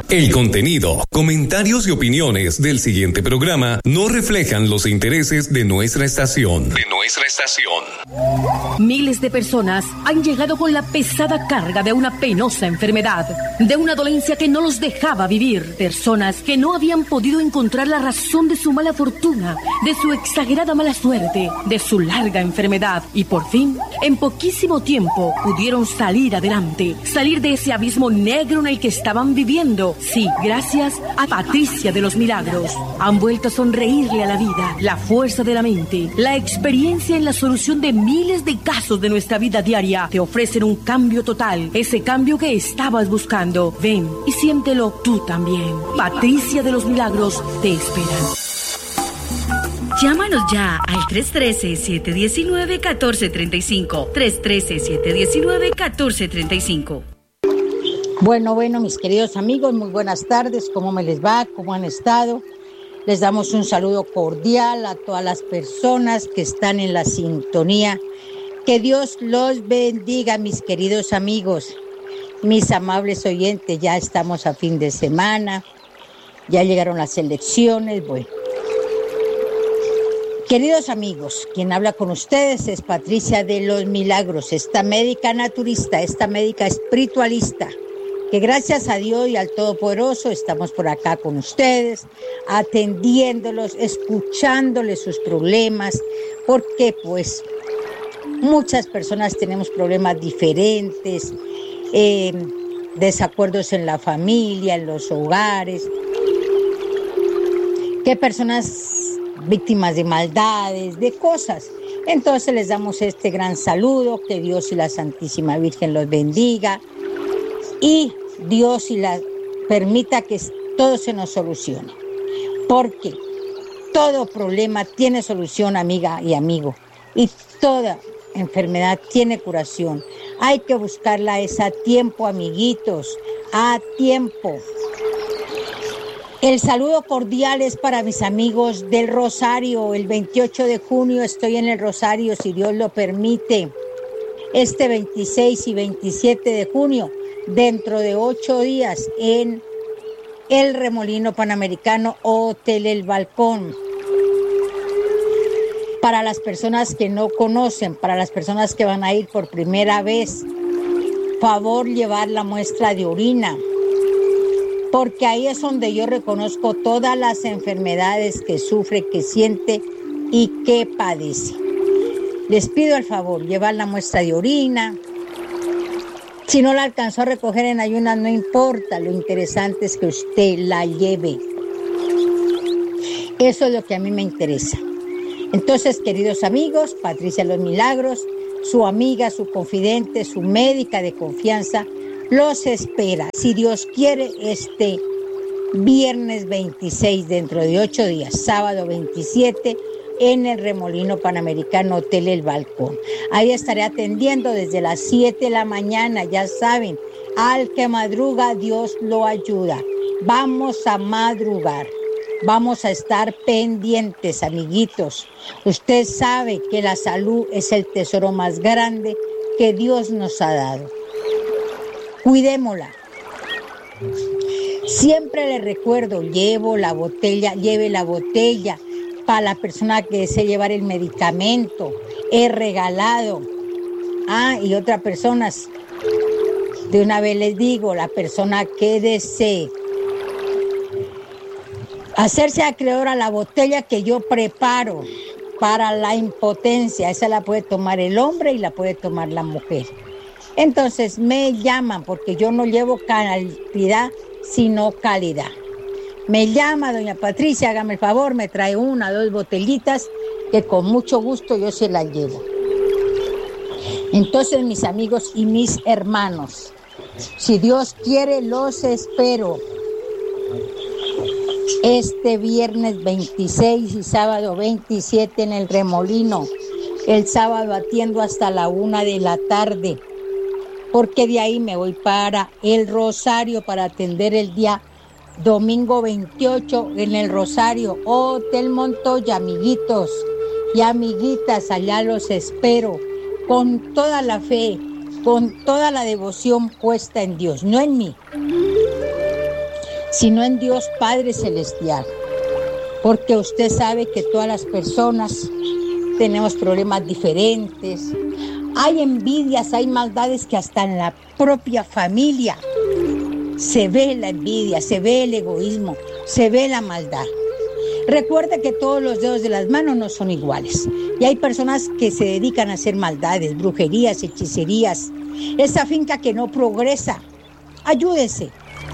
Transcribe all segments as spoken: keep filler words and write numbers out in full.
El contenido, comentarios y opiniones del siguiente programa no reflejan los intereses de nuestra estación. De nuestra estación. Miles de personas han llegado con la pesada carga de una penosa enfermedad, de una dolencia que no los dejaba vivir. Personas que no habían podido encontrar la razón de su mala fortuna, de su exagerada mala suerte, de su larga enfermedad. Y por fin, en poquísimo tiempo, pudieron salir adelante, salir de ese abismo negro en el que estaban viviendo. Sí, gracias a Patricia de los Milagros. Han vuelto a sonreírle a la vida, la fuerza de la mente, la experiencia en la solución de miles de casos de nuestra vida diaria. Te ofrecen un cambio total, ese cambio que estabas buscando. Ven y siéntelo tú también. Patricia de los Milagros te espera. Llámanos ya al tres uno tres, siete uno nueve, uno cuatro tres cinco. tres uno tres, siete uno nueve, uno cuatro tres cinco. Bueno, bueno, mis queridos amigos, muy buenas tardes. ¿Cómo me les va? ¿Cómo han estado? Les damos un saludo cordial a todas las personas que están en la sintonía. Que Dios los bendiga, mis queridos amigos, mis amables oyentes. Ya estamos a fin de semana, ya llegaron las elecciones. Bueno, queridos amigos, quien habla con ustedes es Patricia de los Milagros, esta médica naturista, esta médica espiritualista, que gracias a Dios y al Todopoderoso estamos por acá con ustedes, atendiéndolos, escuchándoles sus problemas, porque pues muchas personas tenemos problemas diferentes, eh, desacuerdos en la familia, en los hogares, que personas víctimas de maldades, de cosas. Entonces les damos este gran saludo, que Dios y la Santísima Virgen los bendiga, y Dios y la permita que todo se nos solucione, porque todo problema tiene solución, amiga y amigo, y toda enfermedad tiene curación. Hay que buscarla es a tiempo, amiguitos, a tiempo. El saludo cordial es para mis amigos del Rosario. El veintiocho de junio estoy en el Rosario, si Dios lo permite. Este veintiséis y veintisiete de junio, dentro de ocho días, en el Remolino Panamericano, Hotel El Balcón. Para las personas que no conocen, para las personas que van a ir por primera vez, favor llevar la muestra de orina, porque ahí es donde yo reconozco todas las enfermedades que sufre, que siente y que padece. Les pido el favor, llevar la muestra de orina. Si no la alcanzó a recoger en ayunas, no importa, lo interesante es que usted la lleve. Eso es lo que a mí me interesa. Entonces, queridos amigos, Patricia de los Milagros, su amiga, su confidente, su médica de confianza, los espera, si Dios quiere, este viernes veintiséis, dentro de ocho días, sábado veintisiete, en el Remolino Panamericano Hotel El Balcón. Ahí estaré atendiendo desde las siete de la mañana, ya saben, al que madruga Dios lo ayuda. Vamos a madrugar, vamos a estar pendientes, amiguitos. Usted sabe que la salud es el tesoro más grande que Dios nos ha dado. Cuidémosla. Siempre le recuerdo, llevo la botella, lleve la botella para la persona que desee llevar el medicamento. He regalado. Ah, y otras personas, de una vez les digo, la persona que desee hacerse acreedora a la botella que yo preparo para la impotencia, esa la puede tomar el hombre y la puede tomar la mujer. Entonces me llaman, porque yo no llevo cantidad, sino calidad. Me llama doña Patricia, hágame el favor, me trae una, dos botellitas, que con mucho gusto yo se las llevo. Entonces, mis amigos y mis hermanos, si Dios quiere, los espero. Este viernes veintiséis y sábado veintisiete en el Remolino. El sábado atiendo hasta la una de la tarde, porque de ahí me voy para el Rosario para atender el día domingo veintiocho en el Rosario, Hotel Montoya, amiguitos y amiguitas, allá los espero con toda la fe, con toda la devoción puesta en Dios, no en mí. sino en Dios Padre Celestial. Porque usted sabe que todas las personas tenemos problemas diferentes. Hay envidias, hay maldades que hasta en la propia familia se ve la envidia, se ve el egoísmo, se ve la maldad. Recuerda que todos los dedos de las manos no son iguales. Y hay personas que se dedican a hacer maldades, brujerías, hechicerías. Esa finca que no progresa, ayúdese.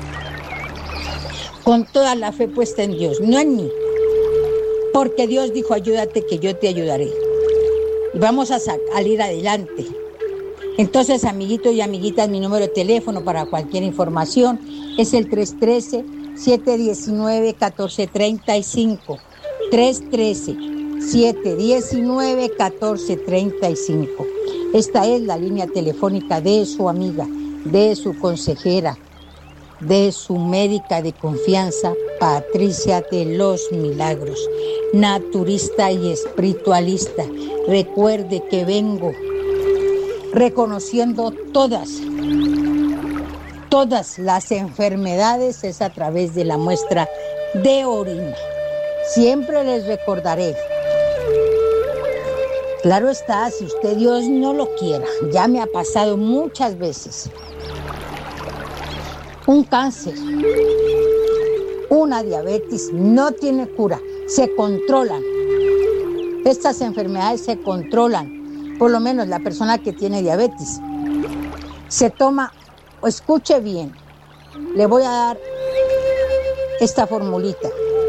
Con toda la fe puesta en Dios, no en mí. Porque Dios dijo, ayúdate que yo te ayudaré. Y vamos a salir adelante. Entonces, amiguitos y amiguitas, mi número de teléfono para cualquier información es el tres uno tres, siete uno nueve, uno cuatro tres cinco. tres uno tres, siete uno nueve, uno cuatro tres cinco. Esta es la línea telefónica de su amiga, de su consejera, de su médica de confianza, Patricia de los Milagros, naturista y espiritualista. Recuerde que vengo reconociendo todas, todas las enfermedades es a través de la muestra de orina. Siempre les recordaré. Claro está, si usted Dios no lo quiera, ya me ha pasado muchas veces. Un cáncer, una diabetes no tiene cura, se controlan. Estas enfermedades se controlan, por lo menos la persona que tiene diabetes. Se toma, escuche bien, le voy a dar esta formulita.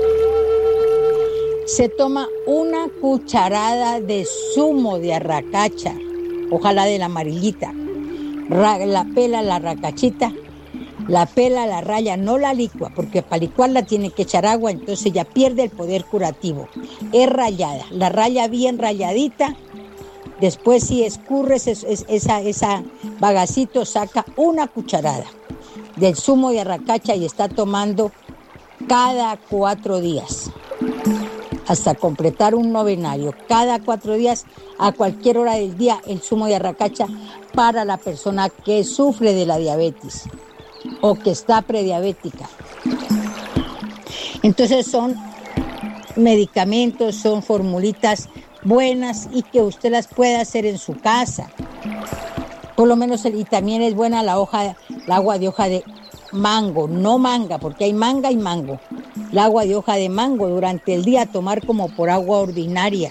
Se toma una cucharada de zumo de arracacha, ojalá de la amarillita. La pela la arracachita, la pela, la raya, no la licua, porque para licuarla tiene que echar agua, entonces ya pierde el poder curativo. Es rallada, la raya bien rayadita. Después si escurres es, es, esa, esa bagacito, saca una cucharada del zumo de arracacha y está tomando cada cuatro días. Hasta completar un novenario, cada cuatro días, a cualquier hora del día, el zumo de arracacha para la persona que sufre de la diabetes o que está prediabética. Entonces son medicamentos, son formulitas buenas y que usted las puede hacer en su casa. Por lo menos, y también es buena la hoja, el agua de hoja de mango, no manga, porque hay manga y mango. El agua de hoja de mango durante el día, tomar como por agua ordinaria,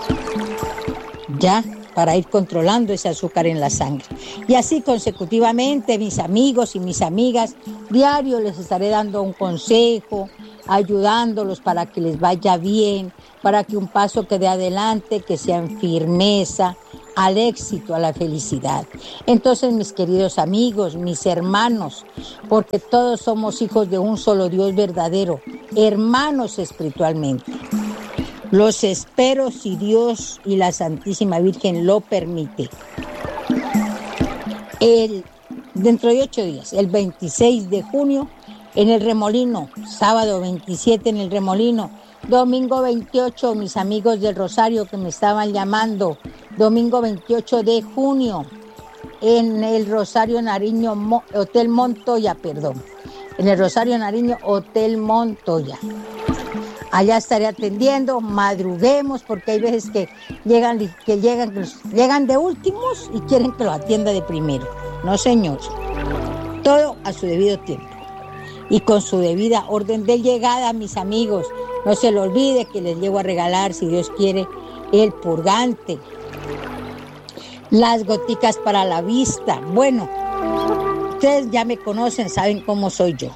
ya, para ir controlando ese azúcar en la sangre. Y así consecutivamente, mis amigos y mis amigas, diario les estaré dando un consejo, ayudándolos para que les vaya bien, para que un paso quede adelante, que sea en firmeza, al éxito, a la felicidad. Entonces, mis queridos amigos, mis hermanos, porque todos somos hijos de un solo Dios verdadero, hermanos espiritualmente. Los espero si Dios y la Santísima Virgen lo permite. El, dentro de ocho días, el veintiséis de junio, en el Remolino, sábado veintisiete en el Remolino, domingo veintiocho, mis amigos del Rosario que me estaban llamando, domingo veintiocho de junio, en el Rosario Nariño, Mo, Hotel Montoya, perdón, en el Rosario Nariño, Hotel Montoya. Allá estaré atendiendo, madruguemos, porque hay veces que llegan, que llegan, que llegan de últimos y quieren que los atienda de primero. No, señor, todo a su debido tiempo y con su debida orden de llegada, mis amigos. No se le olvide que les llevo a regalar, si Dios quiere, el purgante, las goticas para la vista. Bueno, ustedes ya me conocen, saben cómo soy yo.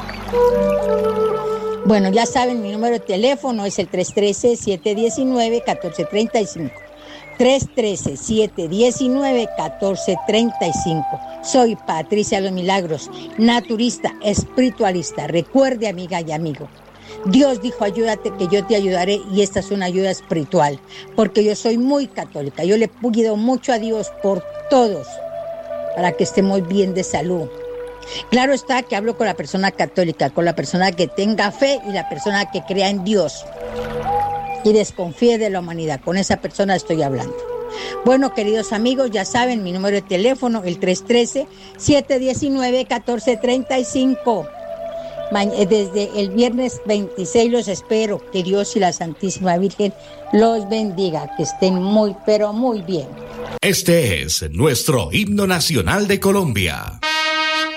Bueno, ya saben, mi número de teléfono es el tres uno tres, siete uno nueve, uno cuatro tres cinco. tres uno tres, siete uno nueve, uno cuatro tres cinco. Soy Patricia Los Milagros, naturista, espiritualista. Recuerde, amiga y amigo, Dios dijo, ayúdate que yo te ayudaré, y esta es una ayuda espiritual, porque yo soy muy católica. Yo le pido mucho a Dios por todos, para que estemos bien de salud. Claro está que hablo con la persona católica, con la persona que tenga fe y la persona que crea en Dios y desconfíe de la humanidad. Con esa persona estoy hablando. Bueno, queridos amigos, ya saben, mi número de teléfono, el tres uno tres, siete uno nueve, uno cuatro tres cinco. Desde el viernes veintiséis los espero. Que Dios y la Santísima Virgen los bendiga. Que estén muy, pero muy bien. Este es nuestro himno nacional de Colombia.